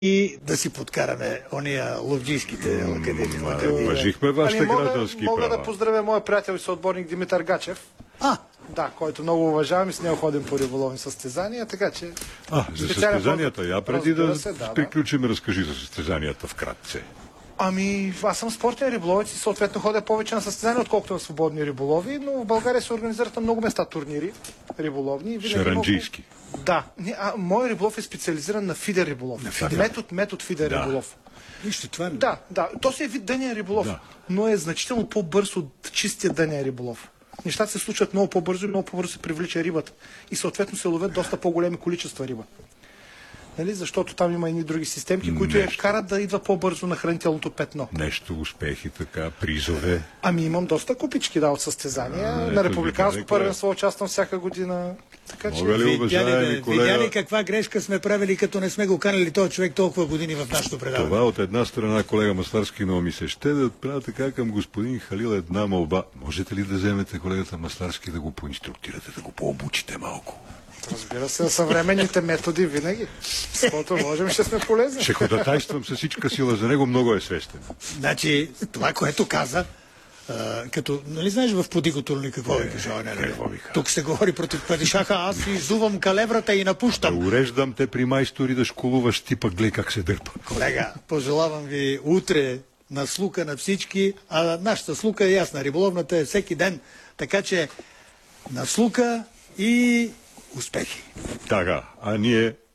и да си подкараме ония ловджийските академии. Уважихме вашите граждански права. Мога да поздравя моя приятел и съотборник Димитър Гачев. Да, който много уважавам и с него ходим по риболовни състезания, така че... За състезанията, преди да приключим, разкажи за състезанията вкратце. Аз съм спортен риболовец и съответно ходя повече на състезания, отколкото на свободни риболови, но в България се организират на много места турнири риболовни. Шаранджийски. Да. Мой риболов е специализиран на фидер риболов. Метод фидер риболов. Вижте, това е... Да. То си е вид дънен риболов, но е значително по-бърз от чистия дънен риболов. Нещата се случват много по-бързо и много по-бързо се привлича рибата. И съответно се ловят доста по-големи количества риба. Нали? Защото там има и други системки, които я карат да идва по-бързо на хранителното петно. Нещо, успехи, така, призове. Имам доста купички от състезания. На републиканско първенство участвам всяка година. Така, че... Видя ли каква грешка сме правили, като не сме го канали този човек толкова години в нашото предаване? Това от една страна, колега Масларски, много ми се ще да отправя така към господин Халил една молба. Можете ли да вземете колегата Масларски да го поинструктирате, да го пообучите малко? Разбира се, на съвременните методи винаги. Защото можем, ще сме полезни. Ще ходатайствам с всичка сила за него, много е свестен. Значи, това, което каза, като, нали знаеш в Подиготурни какво ви кажа? Тук се говори против падишаха, аз иззувам калеврата и напущам. Да уреждам те при майстори да школуваш, ти пък гледай как се дърпа. Колега, пожелавам ви утре на слука на всички, а нашата слука е ясна, риболовната е всеки ден, така че на слука и успехи. Така, а ние